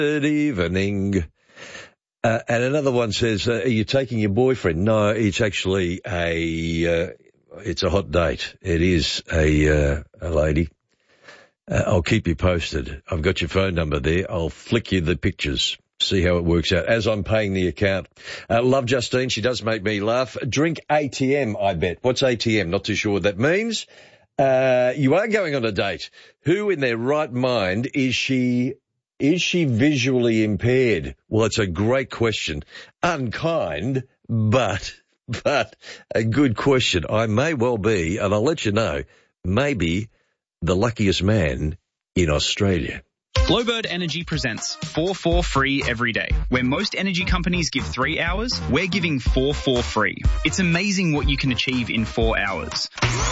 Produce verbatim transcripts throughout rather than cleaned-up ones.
Good evening. Uh, and another one says, uh, are you taking your boyfriend? No, it's actually a, uh, it's a hot date. It is a, uh, a lady. Uh, I'll keep you posted. I've got your phone number there. I'll flick you the pictures. See how it works out as I'm paying the account. Uh, love Justine. She does make me laugh. Drink A T M, I bet. What's A T M? Not too sure what that means. Uh, you are going on a date. Who in their right mind is she? Is she visually impaired? Well, it's a great question. Unkind, but, but a good question. I may well be, and I'll let you know, maybe the luckiest man in Australia. Glowbird Energy presents four four free every day. Where most energy companies give three hours, we're giving four four free. It's amazing what you can achieve in four hours.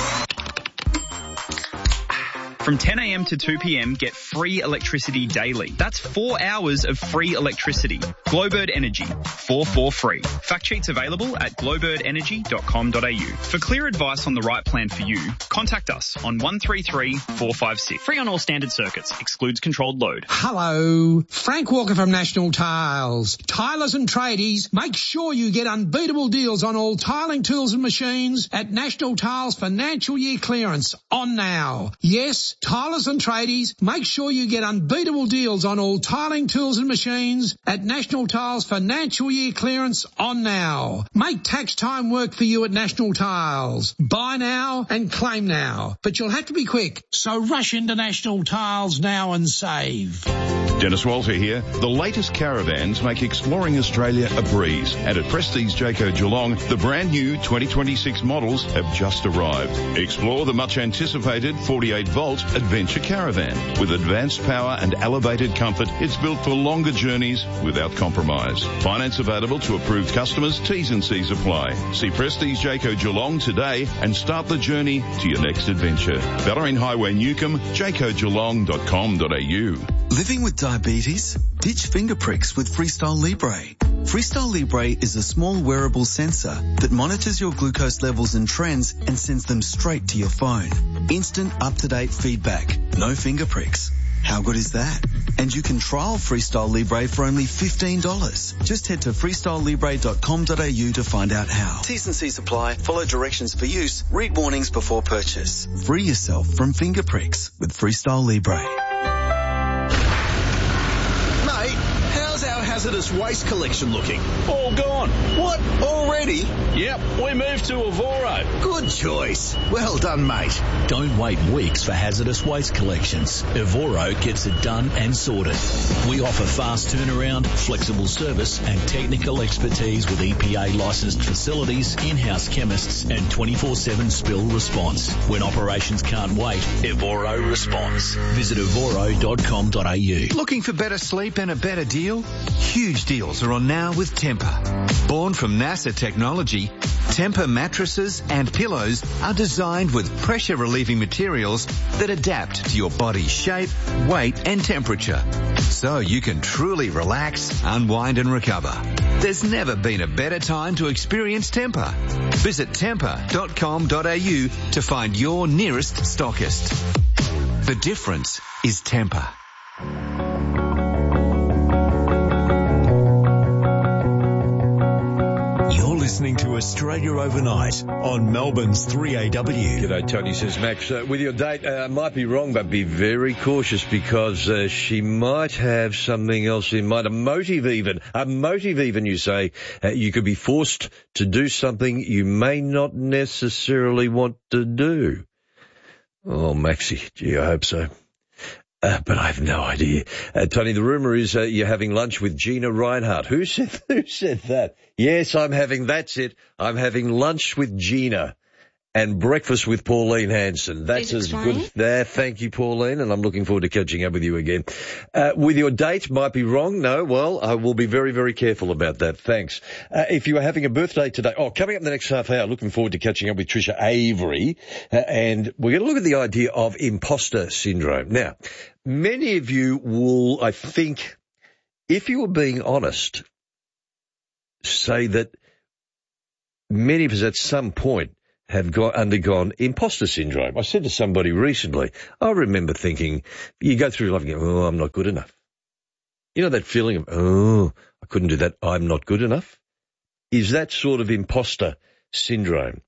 From ten a.m. to two p.m, get free electricity daily. That's four hours of free electricity. Glowbird Energy, four four free. Fact sheets available at glowbird energy dot com dot a u. For clear advice on the right plan for you, contact us on one three three, four five six. Free on all standard circuits. Excludes controlled load. Hello, Frank Walker from National Tiles. Tilers and tradies, make sure you get unbeatable deals on all tiling tools and machines at National Tiles financial year clearance. On now. Yes, tilers and tradies, make sure you get unbeatable deals on all tiling tools and machines at National Tiles financial year clearance. On now. Make tax time work for you at National Tiles. Buy now and claim now. But you'll have to be quick, so rush into National Tiles now and save. Dennis Walter here. The latest caravans make exploring Australia a breeze. And at Prestige Jayco Geelong, the brand new twenty twenty-six models have just arrived. Explore the much anticipated forty-eight volt Adventure Caravan. With advanced power and elevated comfort, it's built for longer journeys without compromise. Finance available to approved customers. T's and C's apply. See Prestige Jayco Geelong today and start the journey to your next adventure. Bellarine Highway, Newcomb, jayco geelong dot com dot a u. Living with diabetes? Ditch finger pricks with Freestyle Libre. Freestyle Libre is a small wearable sensor that monitors your glucose levels and trends and sends them straight to your phone. Instant up-to-date feedback. No finger pricks. How good is that? And you can trial Freestyle Libre for only fifteen dollars. Just head to freestyle libre dot com dot a u to find out how. T's and C's apply. Follow directions for use. Read warnings before purchase. Free yourself from finger pricks with Freestyle Libre. Hazardous waste collection looking? All gone. What? Already? Yep, we moved to Evoro. Good choice. Well done, mate. Don't wait weeks for hazardous waste collections. Evoro gets it done and sorted. We offer fast turnaround, flexible service and technical expertise with E P A licensed facilities, in-house chemists and twenty-four seven spill response. When operations can't wait, Evoro responds. Visit evoro dot com dot a u. Looking for better sleep and a better deal? Huge deals are on now with Tempur. Born from NASA technology, Tempur mattresses and pillows are designed with pressure-relieving materials that adapt to your body's shape, weight and temperature, so you can truly relax, unwind and recover. There's never been a better time to experience Tempur. Visit tempur dot com dot a u to find your nearest stockist. The difference is Tempur. Listening to Australia Overnight on Melbourne's three A W. G'day, Tony, says Max. Uh, with your date, uh, I might be wrong, but be very cautious because uh, she might have something else in mind. A motive even. A motive even, you say. Uh, you could be forced to do something you may not necessarily want to do. Oh, Maxie, gee, I hope so. Uh, but I have no idea. Uh, Tony, the rumour is uh, you're having lunch with Gina Reinhardt. Who said who said that? Yes, I'm having, that's it. I'm having lunch with Gina and breakfast with Pauline Hanson. That's as good. There, thank you, Pauline, and I'm looking forward to catching up with you again. Uh, with your date, might be wrong. No, well, I will be very, very careful about that. Thanks. Uh, if you are having a birthday today, oh, coming up in the next half hour, looking forward to catching up with Trisha Avery, uh, and we're going to look at the idea of imposter syndrome. Now, many of you will, I think, if you were being honest, say that many of us at some point have got, undergone imposter syndrome. I said to somebody recently, I remember thinking, you go through life and go, oh, I'm not good enough. You know that feeling of, oh, I couldn't do that, I'm not good enough? Is that sort of imposter syndrome?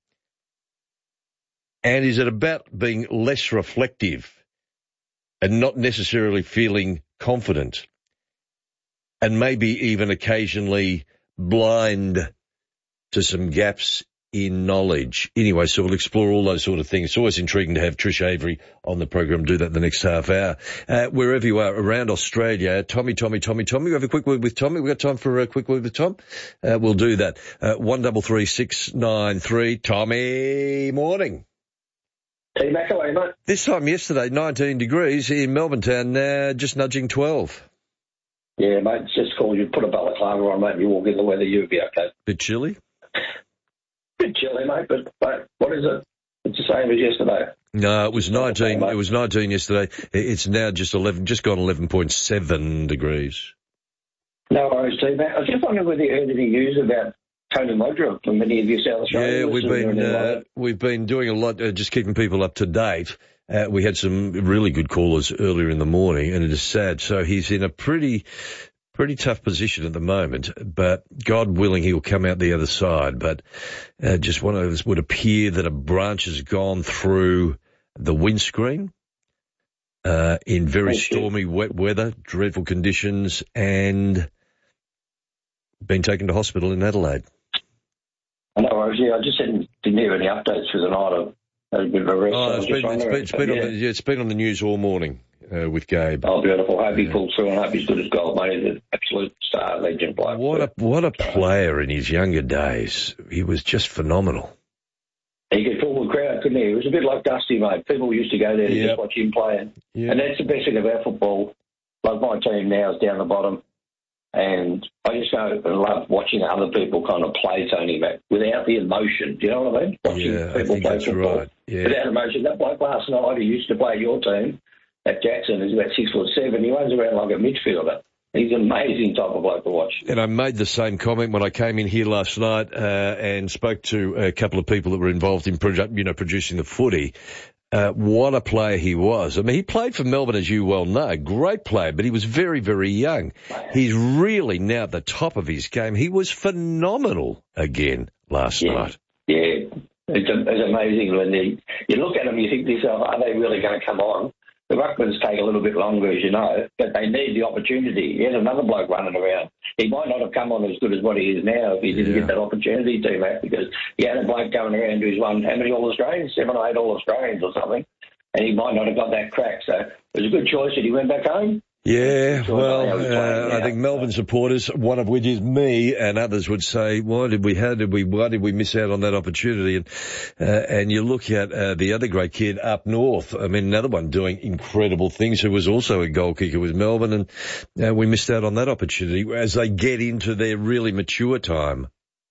And is it about being less reflective and not necessarily feeling confident and maybe even occasionally blind to some gaps in knowledge? Anyway, so we'll explore all those sort of things. It's always intriguing to have Trish Avery on the program. Do that in the next half hour. Uh, wherever you are around Australia, Tommy, Tommy, Tommy, Tommy. We have a quick word with Tommy. We've got time for a quick word with Tom. Uh, we'll do that. Uh, one double three six nine three. Tommy, morning. T-Mac, how are you, mate? This time yesterday, nineteen degrees in Melbourne town, now just nudging twelve. Yeah, mate, just called you, put a balaclava on, mate, and you walk in the weather, you'll be okay. Bit chilly? Bit chilly, mate, but, mate, what is it? It's the same as yesterday. No, it was nineteen, it was nineteen yesterday. It's now just eleven, just gone eleven point seven degrees. No worries, T-Mac. I was just wondering whether you heard any news about Tony Modra from any of your South Australian. Yeah, we've been uh, like we've been doing a lot, uh, just keeping people up to date. Uh, we had some really good callers earlier in the morning, and it is sad. So he's in a pretty, pretty tough position at the moment. But God willing, he'll come out the other side. But uh, just one of us would appear that a branch has gone through the windscreen uh, in very stormy, wet weather, dreadful conditions, and been taken to hospital in Adelaide. I know, yeah, I just didn't, didn't hear any updates through the night. Of, a bit of a rest. Oh, it's been, it's been, it's been, yeah. on the, yeah, it's been on the news all morning uh, with Gabe. Oh, beautiful. I hope he pulls through and I hope he's good as gold, mate. He's an absolute star, legend player. What a, what a player in his younger days. He was just phenomenal. He could pull the crowd, couldn't he? It was a bit like Dusty, mate. People used to go there to yep. just watch him playing. Yep. And that's the best thing about football. Like my team now is down the bottom. And I just go and love watching other people kind of play Tony Mac without the emotion. Do you know what I mean? Watching yeah, people I think play that's football right. Yeah. without emotion. That bloke last night who used to play your team at Jackson is about six foot seven. He runs around like a midfielder. He's an amazing type of bloke to watch. And I made the same comment when I came in here last night uh, and spoke to a couple of people that were involved in produ- you know, producing the footy. Uh, what a player he was. I mean, he played for Melbourne, as you well know. Great player, but he was very, very young. He's really now at the top of his game. He was phenomenal again last yeah. night. Yeah, it's, it's amazing when they, you look at them, you think to yourself, are they really going to come on? The ruckmans take a little bit longer, as you know, but they need the opportunity. Here's another bloke running around. He might not have come on as good as what he is now if he didn't yeah. get that opportunity to, Matt, because he had a bloke going around who's won how many All-Australians? Seven or eight All-Australians or something, and he might not have got that crack. So it was a good choice that he went back home. Yeah, well, uh, I think Melbourne supporters, one of which is me, and others would say, why did we, how did we, why did we miss out on that opportunity? And, uh, and you look at, uh, the other great kid up north, I mean, another one doing incredible things who was also a goal kicker with Melbourne, and uh, we missed out on that opportunity as they get into their really mature time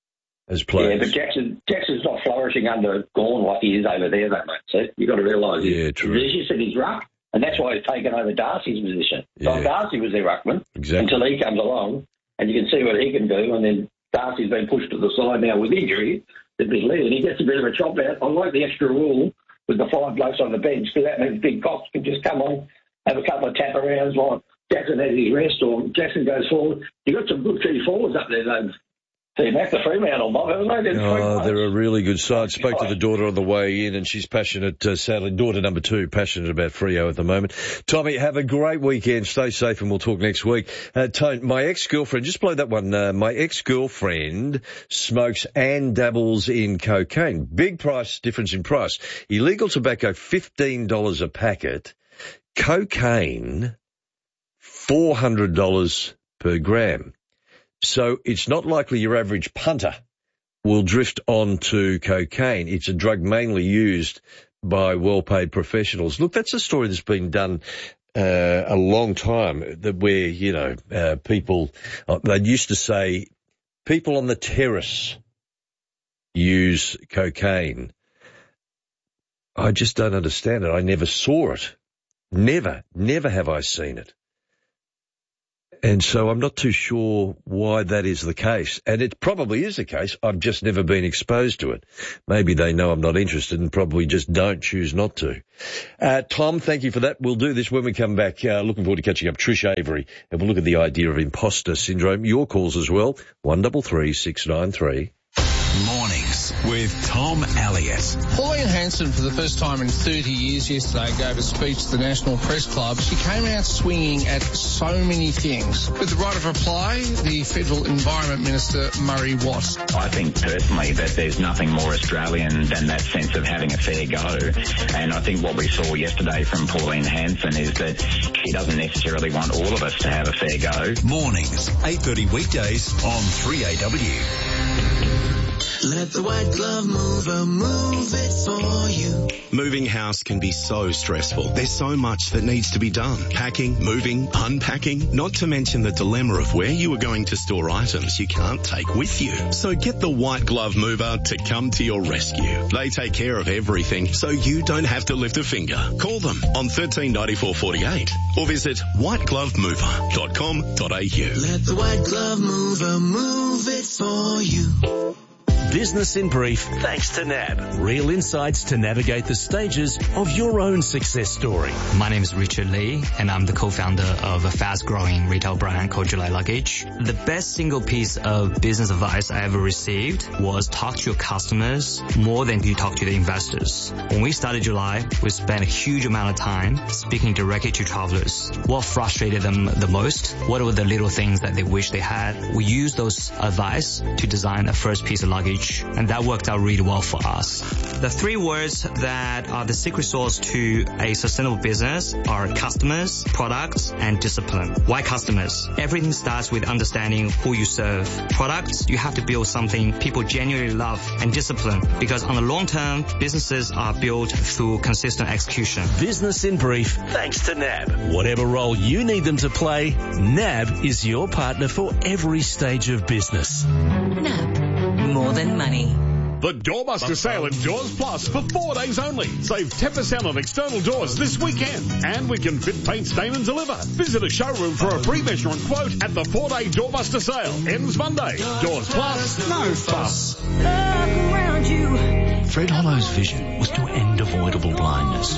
as players. Yeah, but Jackson, Jackson's not flourishing under Gawn like he is over there, that mate. So you've got to realise he's, yeah, true. he's just in his ruck. And that's why he's taken over Darcy's position. Yeah. So Darcy was their ruckman exactly. until he comes along, and you can see what he can do. And then Darcy's been pushed to the side now with injury. The big lead, and he gets a bit of a chop out. I like the extra rule with the five blokes on the bench, because that means Big Cox can just come on, have a couple of tap arounds while Jackson has his rest, or Jackson goes forward. You've got some good key forwards up there, though. See, Mac, the Fremantle mob, haven't they? Oh, they're a really good side. Spoke to the daughter on the way in, and she's passionate, uh, sadly, daughter number two, passionate about Freo at the moment. Tommy, have a great weekend. Stay safe, and we'll talk next week. Uh, Tone, my ex-girlfriend, just blow that one, uh, my ex-girlfriend smokes and dabbles in cocaine. Big price difference in price. Illegal tobacco, fifteen dollars a packet. Cocaine, four hundred dollars per gram. So it's not likely your average punter will drift onto cocaine. It's a drug mainly used by well-paid professionals. Look, that's a story that's been done uh, a long time, that where, you know, uh, people, uh, they used to say people on the terrace use cocaine. I just don't understand it. I never saw it. Never, never have I seen it. And so I'm not too sure why that is the case. And it probably is the case. I've just never been exposed to it. Maybe they know I'm not interested and probably just don't choose not to. Uh, Tom, thank you for that. We'll do this when we come back. Uh, looking forward to catching up Trish Avery and we'll look at the idea of imposter syndrome. Your calls as well, one three three, six nine three. Mornings with Tom Elliott. Pauline Hanson, for the first time in thirty years yesterday, gave a speech to the National Press Club. She came out swinging at so many things. With the right of reply, the Federal Environment Minister, Murray Watt. I think personally that there's nothing more Australian than that sense of having a fair go. And I think what we saw yesterday from Pauline Hanson is that she doesn't necessarily want all of us to have a fair go. Mornings, eight thirty weekdays on three A W. Let the white glove mover move it for you. Moving house can be so stressful. There's so much that needs to be done. Packing, moving, unpacking, not to mention the dilemma of where you are going to store items you can't take with you. So get the white glove mover to come to your rescue. They take care of everything so you don't have to lift a finger. Call them on thirteen ninety-four forty-eight or visit white glove mover dot com dot a u. Let the white glove mover move it for you. Business in Brief, thanks to N A B. Real insights to navigate the stages of your own success story. My name is Richard Lee, and I'm the co-founder of a fast-growing retail brand called July Luggage. The best single piece of business advice I ever received was talk to your customers more than you talk to the investors. When we started July, we spent a huge amount of time speaking directly to travelers. What frustrated them the most? What were the little things that they wish they had? We used those advice to design a first piece of luggage, and that worked out really well for us. The three words that are the secret sauce to a sustainable business are customers, products, and discipline. Why customers? Everything starts with understanding who you serve. Products, you have to build something people genuinely love, and discipline, because on the long term, businesses are built through consistent execution. Business in Brief, thanks to N A B. Whatever role you need them to play, N A B is your partner for every stage of business. N A B. More than money. The Doorbuster sale at Doors Plus for four days only. Save ten percent on external doors this weekend. And we can fit, paint, stain and deliver. Visit a showroom for a pre-measurement quote at the four-day Doorbuster sale. Ends Monday. Doors Plus, no fuss. Look around you. Fred Hollow's vision was to end avoidable blindness.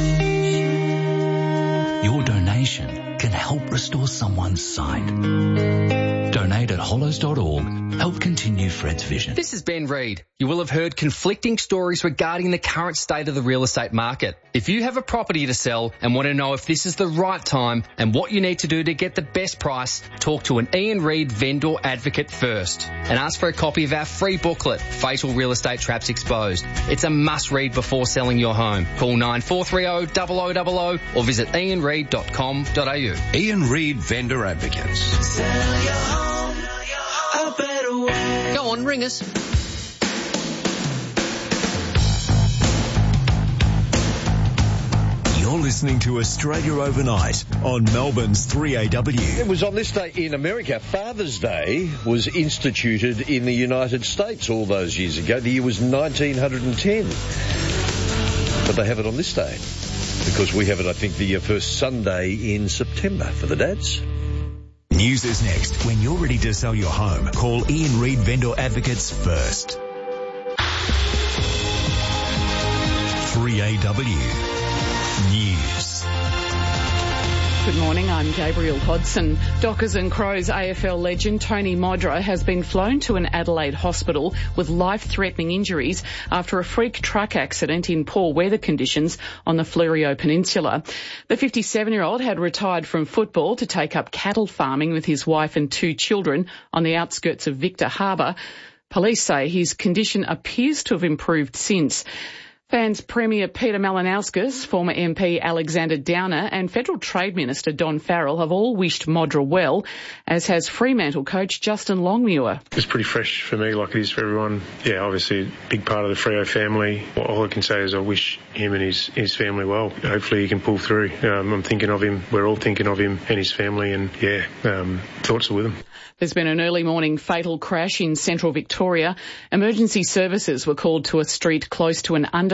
Your donation can help restore someone's sight. Donate at hollows dot org. Help continue Fred's vision. This is Ben Reid. You will have heard conflicting stories regarding the current state of the real estate market. If you have a property to sell and want to know if this is the right time and what you need to do to get the best price, talk to an Ian Reid vendor advocate first and ask for a copy of our free booklet, Fatal Real Estate Traps Exposed. It's a must-read before selling your home. Call nine four three zero, zero zero zero zero or visit ian reid dot com dot a u. Ian Reid Vendor Advocates. Sell your home a better way. Go on, ring us. You're listening to Australia Overnight on Melbourne's three A W. It was on this day in America. Father's Day was instituted in the United States all those years ago. The year was nineteen ten. But they have it on this day because we have it, I think, the first Sunday in September for the dads. News is next. When you're ready to sell your home, call Ian Reid Vendor Advocates first. three A W News. Good morning, I'm Gabriel Hodson. Dockers and Crows A F L legend Tony Modra has been flown to an Adelaide hospital with life-threatening injuries after a freak truck accident in poor weather conditions on the Fleurieu Peninsula. The fifty-seven-year-old had retired from football to take up cattle farming with his wife and two children on the outskirts of Victor Harbour. Police say his condition appears to have improved since. Fans Premier Peter Malinauskas, former M P Alexander Downer and Federal Trade Minister Don Farrell have all wished Modra well, as has Fremantle coach Justin Longmuir. It's pretty fresh for me like it is for everyone. Yeah, obviously a big part of the Freo family. All I can say is I wish him and his, his family well. Hopefully he can pull through. Um, I'm thinking of him. We're all thinking of him and his family, and yeah, um, thoughts are with him. There's been an early morning fatal crash in central Victoria. Emergency services were called to a street close to an underpass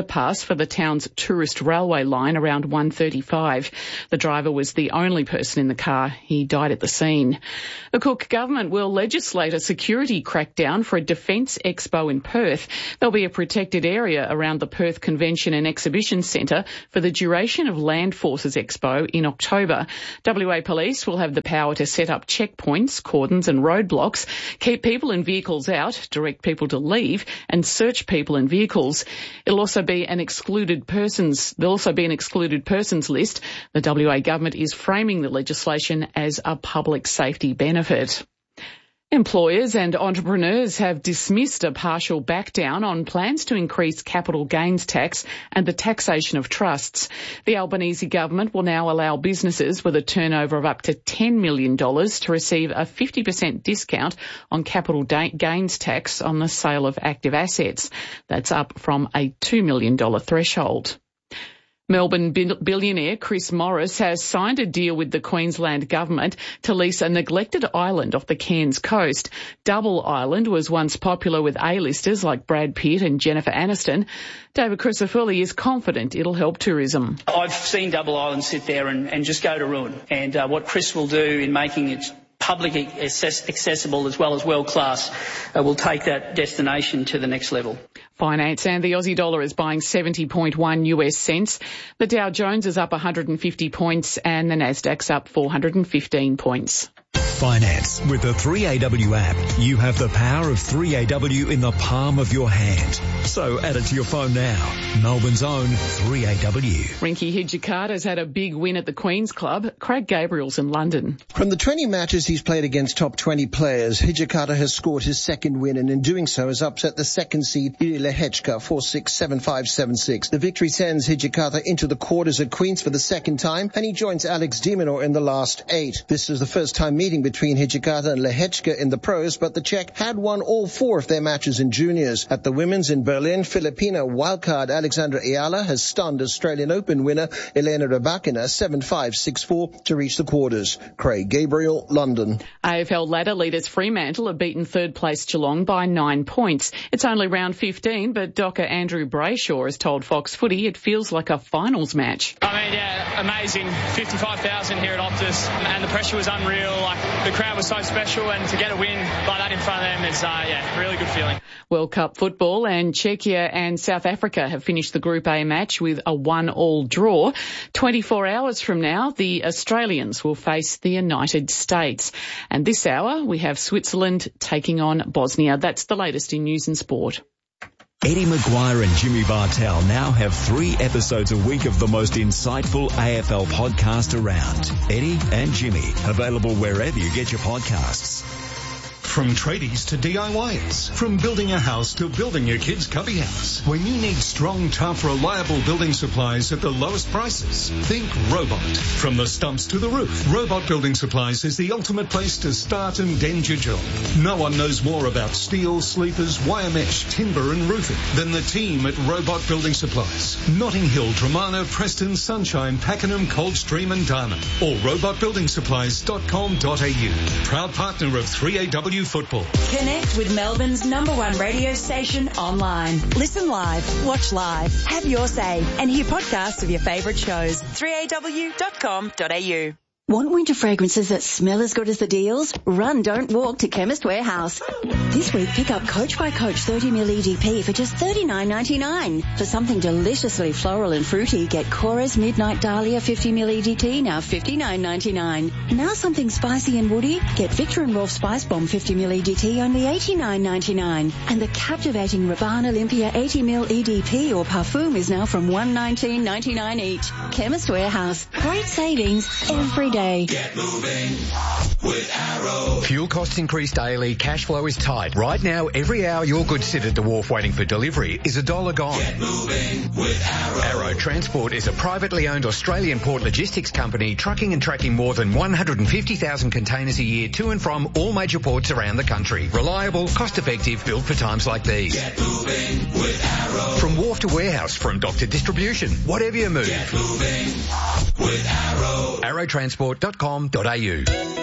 underpass for the town's tourist railway line around one thirty-five. The driver was the only person in the car. He died at the scene. The Cook government will legislate a security crackdown for a defence expo in Perth. There'll be a protected area around the Perth Convention and Exhibition Centre for the duration of Land Forces Expo in October. W A Police will have the power to set up checkpoints, cordons and roadblocks, keep people and vehicles out, direct people to leave and search people and vehicles. It'll also be an excluded persons, there'll also be an excluded persons list. The W A government is framing the legislation as a public safety benefit. Employers and entrepreneurs have dismissed a partial backdown on plans to increase capital gains tax and the taxation of trusts. The Albanese government will now allow businesses with a turnover of up to ten million dollars to receive a fifty percent discount on capital da- gains tax on the sale of active assets. That's up from a two million dollars threshold. Melbourne billionaire Chris Morris has signed a deal with the Queensland government to lease a neglected island off the Cairns coast. Double Island was once popular with A-listers like Brad Pitt and Jennifer Aniston. David Crisafulli is confident it'll help tourism. I've seen Double Island sit there and, and just go to ruin. And uh, what Chris will do in making it publicly accessible as well as world-class uh, will take that destination to the next level. Finance and the Aussie dollar is buying seventy point one US cents. The Dow Jones is up one hundred fifty points and the Nasdaq's up four hundred fifteen points. Finance. With the three A W app, you have the power of three A W in the palm of your hand. So add it to your phone now. Melbourne's own three A W. Rinky Hijikata's had a big win at the Queen's Club. Craig Gabriel's in London. From the twenty matches he's played against top twenty players, Hijikata has scored his second win and in doing so has upset the second seed Iri Lehechka four six, seven five, seven six. The victory sends Hijikata into the quarters at Queen's for the second time and he joins Alex de Minaur in the last eight. This is the first time meeting between Hijikata and Lehechka in the pros, but the Czech had won all four of their matches in juniors. At the women's in Berlin, Filipino wildcard Alexandra Ayala has stunned Australian Open winner Elena Rybakina seven five, six four to reach the quarters. Craig Gabriel, London. A F L ladder leaders Fremantle have beaten third place Geelong by nine points. It's only round fifteen, but Docker Andrew Brayshaw has told Fox Footy it feels like a finals match. I mean, yeah, amazing. fifty-five thousand here at Optus and the pressure was unreal. Like, the crowd was so special and to get a win like that in front of them is, uh, yeah, really good feeling. World Cup football and Czechia and South Africa have finished the Group A match with a one-all draw. twenty-four hours from now, the Australians will face the United States. And this hour, we have Switzerland taking on Bosnia. That's the latest in news and sport. Eddie Maguire and Jimmy Bartell now have three episodes a week of the most insightful A F L podcast around. Eddie and Jimmy, available wherever you get your podcasts. From tradies to D I Yers. From building a house to building your kid's cubby house. When you need strong, tough, reliable building supplies at the lowest prices, think Robot. From the stumps to the roof, Robot Building Supplies is the ultimate place to start and end your job. No one knows more about steel, sleepers, wire mesh, timber and roofing than the team at Robot Building Supplies. Notting Hill, Dramana, Preston, Sunshine, Pakenham, Coldstream and Darman. Or robot building supplies dot com dot a u. Proud partner of three A W Football. Connect with Melbourne's number one radio station online. Listen live, watch live, have your say, and hear podcasts of your favourite shows. three A W dot com dot a u. Want winter fragrances that smell as good as the deals? Run, don't walk to Chemist Warehouse. This week, pick up Coach by Coach thirty milliliter E D P for just thirty-nine ninety-nine. For something deliciously floral and fruity, get Cora's Midnight Dahlia fifty milliliter E D T, now fifty-nine ninety-nine. Now something spicy and woody, get Victor and Rolf Spice Bomb fifty milliliter E D T, only eighty-nine ninety-nine. And the captivating Rabanne Olympia eighty milliliter E D P or Parfum is now from one nineteen ninety-nine each. Chemist Warehouse. Great savings every day. Get moving with Arrow. Fuel costs increase daily, cash flow is tight. Right now, every hour your goods sit at the wharf waiting for delivery is a dollar gone. Get moving with Arrow. Arrow Transport is a privately owned Australian port logistics company trucking and tracking more than one hundred fifty thousand containers a year to and from all major ports around the country. Reliable, cost-effective, built for times like these. Get moving with Arrow. From wharf to warehouse, from dock to distribution, whatever you move. Get moving with Arrow. arrow transport dot com dot a u.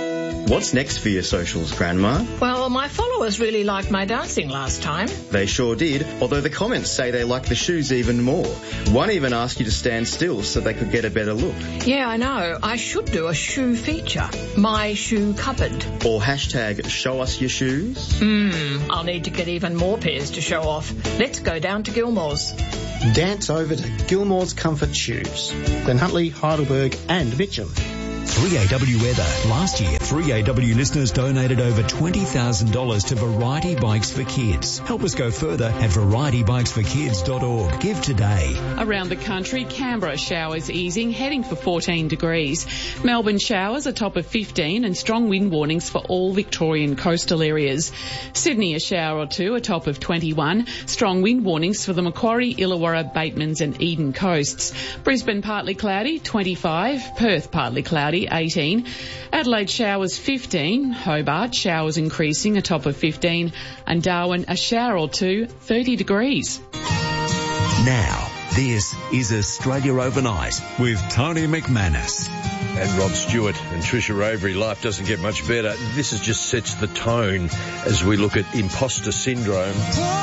What's next for your socials, Grandma? Well, my followers really liked my dancing last time. They sure did, although the comments say they like the shoes even more. One even asked you to stand still so they could get a better look. Yeah, I know. I should do a shoe feature. My shoe cupboard. Or hashtag show us your shoes. Hmm, I'll need to get even more pairs to show off. Let's go down to Gilmore's. Dance over to Gilmore's Comfort Shoes. Glen Huntly, Heidelberg and Mitcham. three A W weather. Last year, three A W listeners donated over twenty thousand dollars to Variety Bikes for Kids. Help us go further at variety bikes for kids dot org. Give today. Around the country, Canberra showers easing, heading for fourteen degrees. Melbourne showers a top of fifteen and strong wind warnings for all Victorian coastal areas. Sydney a shower or two, a top of twenty-one. Strong wind warnings for the Macquarie, Illawarra, Batemans and Eden coasts. Brisbane partly cloudy, twenty-five. Perth partly cloudy, eighteen. Adelaide showers fifteen. Hobart showers increasing, a top of fifteen. And Darwin a shower or two, thirty degrees. Now, this is Australia Overnight with Tony McManus. And Rod Stewart and Trisha Avery. Life doesn't get much better. This is just sets the tone as we look at imposter syndrome.